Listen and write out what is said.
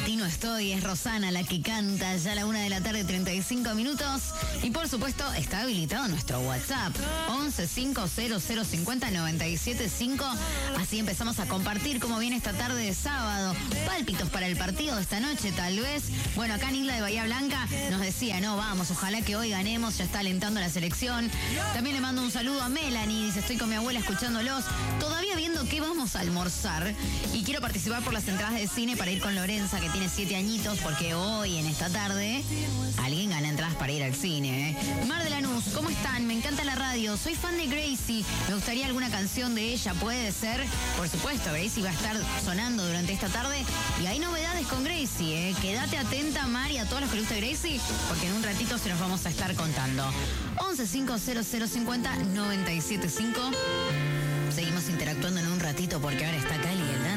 ti no estoy, es Rosana la que canta, ya a la 1:35 y por supuesto está habilitado nuestro WhatsApp 1150050975. Así empezamos a compartir cómo viene esta tarde de sábado, pálpitos para el partido de esta noche tal vez. Bueno, acá Nilda de Bahía Blanca nos decía, no, vamos, ojalá que hoy ganemos, ya está alentando a la selección. También le mando un saludo a Melanie, dice, estoy con mi abuela escuchándolos, todavía viendo qué vamos a almorzar y quiero participar por las entradas de cine para ir con Lorenza, que tiene 7 añitos, porque hoy, en esta tarde, alguien gana entradas para ir al cine. Mar de Lanús, ¿cómo están? Me encanta la radio, soy fan de Gracie, me gustaría alguna canción de ella, puede ser. Por supuesto, Gracie va a estar sonando durante esta tarde y hay novedades con Gracie, Quédate atenta, Mar, y a todos los que les gusta Gracie, porque en un ratito se los vamos a estar contando. 1150050975. Seguimos interactuando en un ratito porque ahora está Cali, el